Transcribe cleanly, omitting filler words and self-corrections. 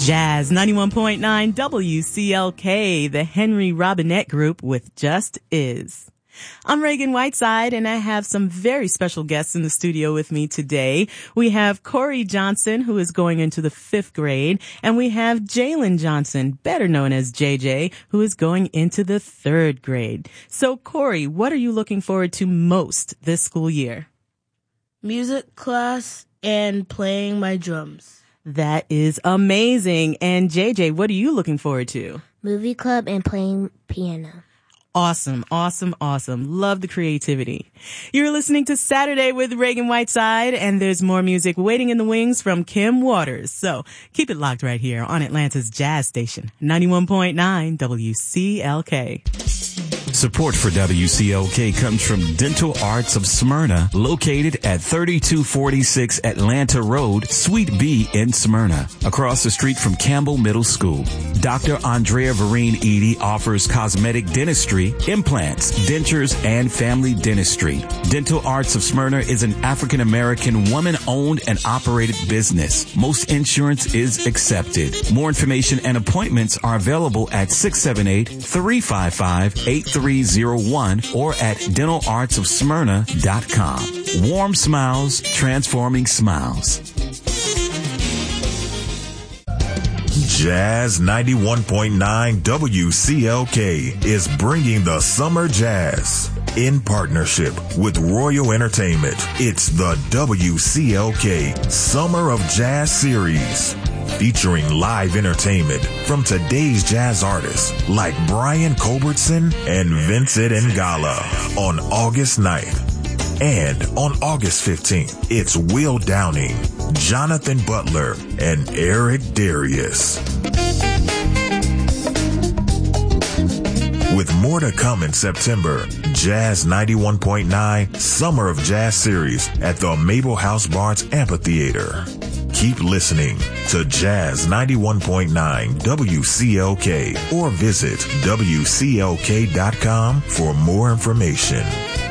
Jazz 91.9 WCLK, the Henry Robinette Group with Just Is. I'm Reagan Whiteside, and I have some very special guests in the studio with me today. We have Corey Johnson, who is going into the 5th grade, and we have Jalen Johnson, better known as JJ, who is going into the 3rd grade. So, Corey, what are you looking forward to most this school year? Music class and playing my drums. That is amazing. And JJ, what are you looking forward to? Movie club and playing piano. Awesome, awesome, awesome. Love the creativity. You're listening to Saturday with Reagan Whiteside, and there's more music waiting in the wings from Kim Waters. So keep it locked right here on Atlanta's Jazz Station, 91.9 WCLK. Support for WCLK comes from Dental Arts of Smyrna, located at 3246 Atlanta Road, Suite B in Smyrna, across the street from Campbell Middle School. Dr. Andrea Vereen Edie offers cosmetic dentistry, implants, dentures, and family dentistry. Dental Arts of Smyrna is an African-American woman-owned and operated business. Most insurance is accepted. More information and appointments are available at 678-355-8301 or at dentalartsofsmyrna.com. Warm smiles, transforming smiles. Jazz 91.9 WCLK is bringing the Summer Jazz. In partnership with Royal Entertainment, it's the WCLK Summer of Jazz Series. Featuring live entertainment from today's jazz artists like Brian Culbertson and Vincent Ngala on August 9th. And on August 15th, it's Will Downing, Jonathan Butler, and Eric Darius. With more to come in September, Jazz 91.9 Summer of Jazz Series at the Mabel House Barnes Amphitheater. Keep listening to Jazz 91.9 WCLK or visit WCLK.com for more information.